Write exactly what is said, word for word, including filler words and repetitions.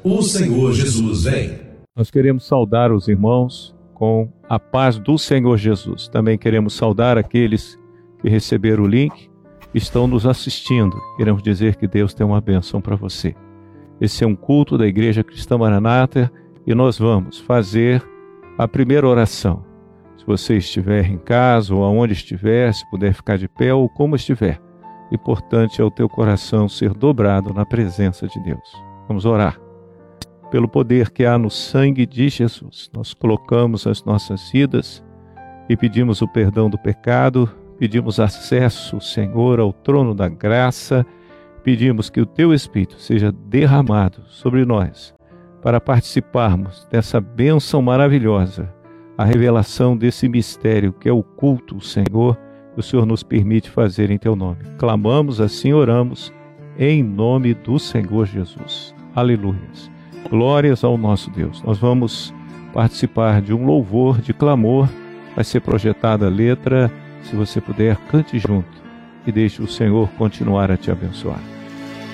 O Senhor Jesus vem. Nós queremos saudar os irmãos com a paz do Senhor Jesus. Também queremos saudar aqueles que receberam o link e estão nos assistindo. Queremos dizer que Deus tem uma bênção para você. Esse é um culto da Igreja Cristã Maranata e nós vamos fazer a primeira oração. Se você estiver em casa ou aonde estiver, se puder ficar de pé ou como estiver, importante é o teu coração ser dobrado na presença de Deus. Vamos orar. Pelo poder que há no sangue de Jesus, nós colocamos as nossas vidas e pedimos o perdão do pecado, pedimos acesso, Senhor, ao trono da graça, pedimos que o Teu Espírito seja derramado sobre nós para participarmos dessa bênção maravilhosa, a revelação desse mistério que é o culto, Senhor, que o Senhor nos permite fazer em Teu nome. Clamamos, assim oramos, em nome do Senhor Jesus. Aleluia. Glórias ao nosso Deus. Nós vamos participar de um louvor, de clamor. Vai ser projetada a letra. Se você puder, cante junto e deixe o Senhor continuar a te abençoar.